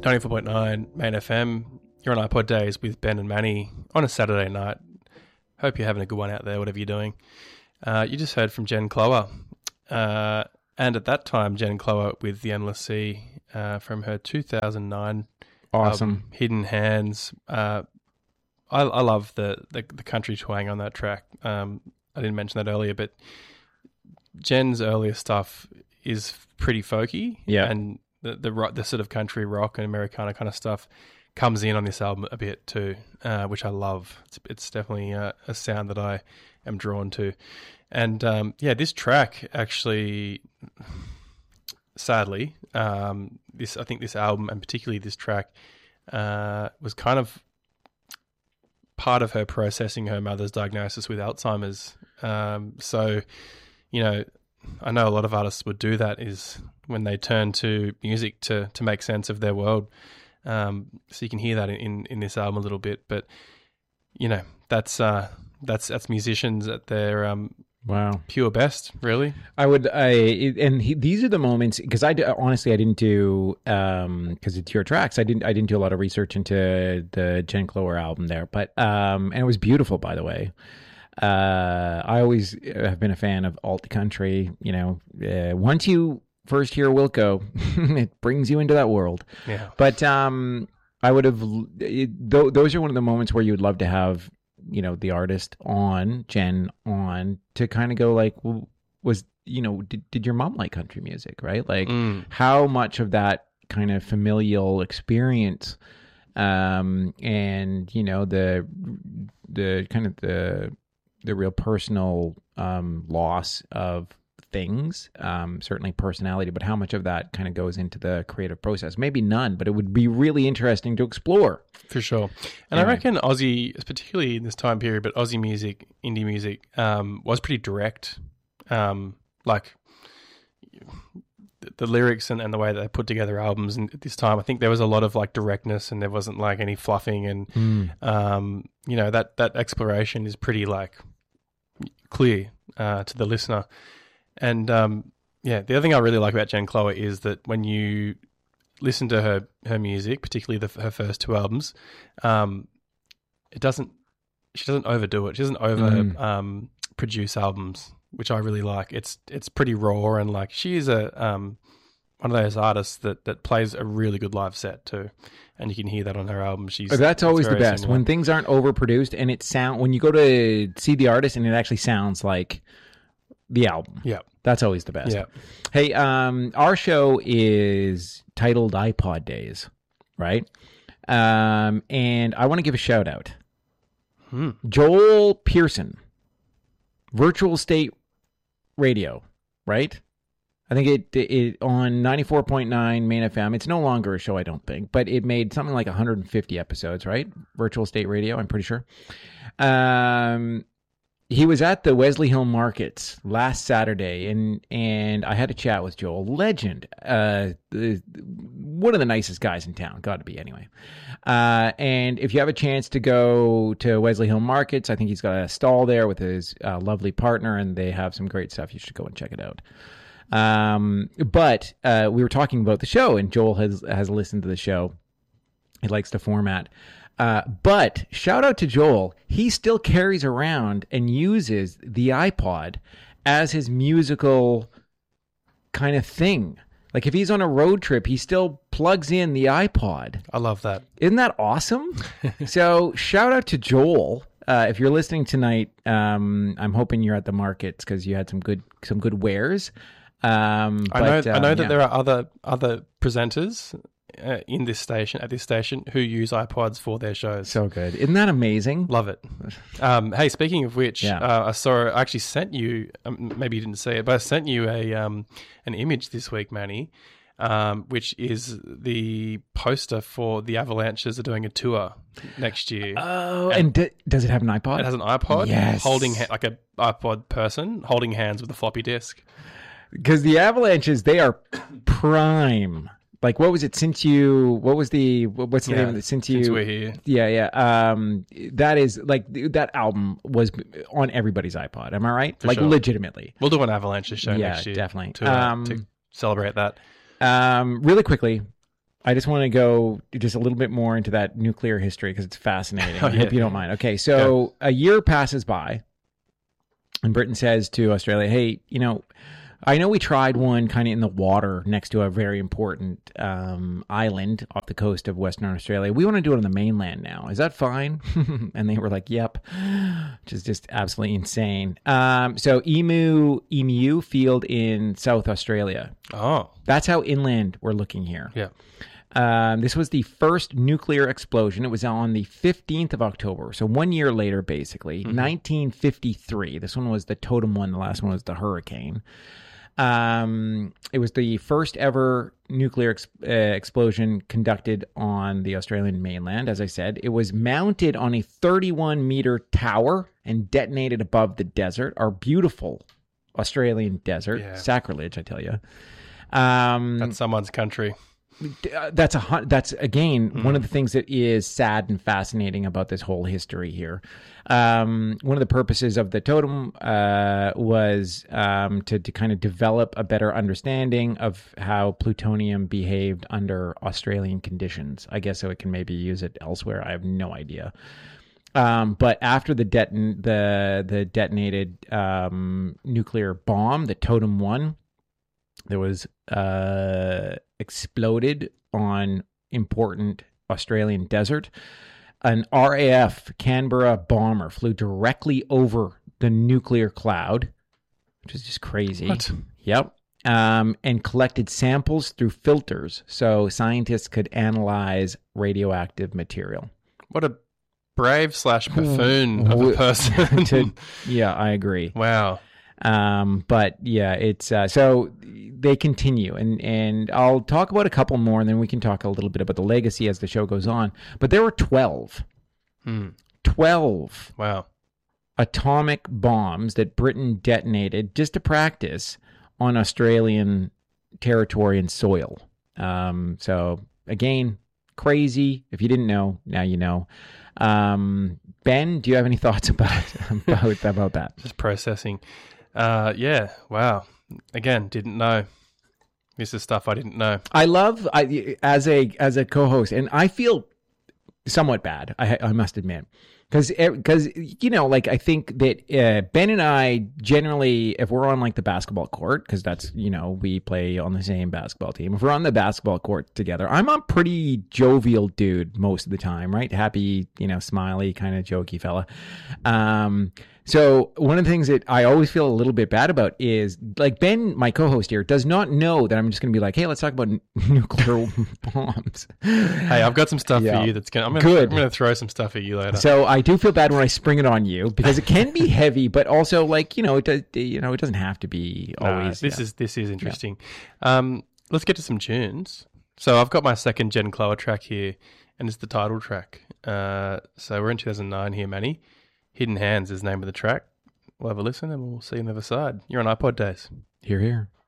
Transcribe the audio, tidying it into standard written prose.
94.9 Main FM. You're on iPod Days with Ben and Manny on a Saturday night. Hope you're having a good one out there, whatever you're doing. You just heard from Jen Cloher. And at that time, Jen Cloher with The Endless Sea from her 2009 awesome Hidden Hands. I love the country twang on that track. I didn't mention that earlier, but Jen's earlier stuff is pretty folky. Yeah. And the sort of country rock and Americana kind of stuff comes in on this album a bit too, which I love. It's definitely a sound that I am drawn to. And this track actually, sadly, I think this album and particularly this track was kind of part of her processing her mother's diagnosis with Alzheimer's. So, you know, I know a lot of artists would do that, is when they turn to music to make sense of their world. So you can hear that in this album a little bit, but you know, that's musicians at their wow pure best, really. These are the moments, because honestly I didn't do because it's your tracks. I didn't do a lot of research into the Jen Cloher album there, but and it was beautiful, by the way. I always have been a fan of alt country. You know, once you first hear Wilco, it brings you into that world. Yeah. But I would have. Those are one of the moments where you would love to have, you know, the artist on, Jen on, to kind of go like, well, did your mom like country music, right? Like, how much of that kind of familial experience, and you know, the kind of the real personal loss of things, certainly personality, but how much of that kind of goes into the creative process? Maybe none, but it would be really interesting to explore. For sure. And anyway. I reckon Aussie, particularly in this time period, but Aussie music, indie music, was pretty direct. Like the lyrics and the way that they put together albums at this time, I think there was a lot of like directness, and there wasn't like any fluffing, and you know, that exploration is pretty like clear to the listener. And the other thing I really like about Jen Cloher is that when you listen to her music, particularly her first two albums, she doesn't overdo it. She doesn't over produce albums, which I really like. It's pretty raw, and like she is a one of those artists that plays a really good live set too, and you can hear that on her album. That's always the best, when things aren't overproduced and when you go to see the artist and it actually sounds like the album. Yeah, that's always the best. Yeah. Hey, our show is titled iPod Days, right? And I want to give a shout out. Joel Pearson, Virtual State Radio, right? I think it on 94.9 Main FM. It's no longer a show, I don't think, but it made something like 150 episodes, right? Virtual State Radio, I'm pretty sure. He was at the Wesley Hill Markets last Saturday, and I had a chat with Joel. Legend. One of the nicest guys in town. Got to be, anyway. And if you have a chance to go to Wesley Hill Markets, I think he's got a stall there with his lovely partner, and they have some great stuff. You should go and check it out. But we were talking about the show, and Joel has listened to the show. He likes the format. But shout out to Joel. He still carries around and uses the iPod as his musical kind of thing. Like if he's on a road trip, he still plugs in the iPod. I love that. Isn't that awesome? So shout out to Joel. If you're listening tonight, I'm hoping you're at the markets because you had some good wares. I know that there are other presenters at this station who use iPods for their shows. So good. Isn't that amazing? Love it. Hey, speaking of which, I actually sent you, maybe you didn't see it, but I sent you an image this week, Manny, which is the poster for the Avalanches are doing a tour next year. Oh, and does it have an iPod? It has an iPod. Yes. Holding like a iPod person holding hands with a floppy disk. Because the Avalanches, they are prime. Like, what was it? What's the name of it? Since we're here. Yeah. That is like, that album was on everybody's iPod. Am I right? For sure. Legitimately. We'll do an Avalanche show next year. Yeah, definitely. To celebrate that. Really quickly, I just want to go just a little bit more into that nuclear history because it's fascinating. Oh, I hope yeah. you don't mind. Okay, so a year passes by, and Britain says to Australia, hey, I know we tried one kind of in the water next to a very important island off the coast of Western Australia. We want to do it on the mainland now. Is that fine? And they were like, yep, which is just absolutely insane. So Emu Field in South Australia. Oh, That's how inland we're looking here. yeah. This was the first nuclear explosion. It was on the 15th of October. So 1 year later, basically, 1953. This one was the Totem one. The last one was the Hurricane. It was the first ever nuclear explosion conducted on the Australian mainland. As I said, it was mounted on a 31-meter tower and detonated above the desert, our beautiful Australian desert. Yeah. Sacrilege, I tell you. That's someone's country. That's again one of the things that is sad and fascinating about this whole history here. One of the purposes of the totem was to kind of develop a better understanding of how plutonium behaved under Australian conditions. I guess so it can maybe use it elsewhere. I have no idea. But after the detonated nuclear bomb, the Totem 1, there was exploded on important Australian desert. An RAF Canberra bomber flew directly over the nuclear cloud, which is just crazy. What? Yep. And collected samples through filters so scientists could analyze radioactive material. What a brave / buffoon of a person. Yeah, I agree. Wow. But yeah, it's so they continue, and I'll talk about a couple more, and then we can talk a little bit about the legacy as the show goes on. But there were 12 Wow. atomic bombs that Britain detonated just to practice on Australian territory and soil. So again, crazy. If you didn't know, now you know. Ben, do you have any thoughts about that? Just processing. Yeah. Wow. Again, didn't know. This is stuff I didn't know. I love as a co-host, and I feel somewhat bad. I must admit, because I think that Ben and I generally, if we're on like the basketball court, because that's we play on the same basketball team. If we're on the basketball court together, I'm a pretty jovial dude most of the time, right? Happy, smiley, kind of jokey fella. So one of the things that I always feel a little bit bad about is like Ben, my co-host here, does not know that I'm just going to be like, hey, let's talk about nuclear bombs. Hey, I've got some stuff Yeah. for you. I'm Good. going to throw some stuff at you later. So I do feel bad when I spring it on you because it can be heavy, but also like it doesn't have to be always. This is interesting. Let's get to some tunes. So I've got my second Gen Clower track here, and it's the title track. So we're in 2009 here, Manny. Hidden Hands is the name of the track. We'll have a listen and we'll see you on the other side. You're on iPod Days. Hear, hear.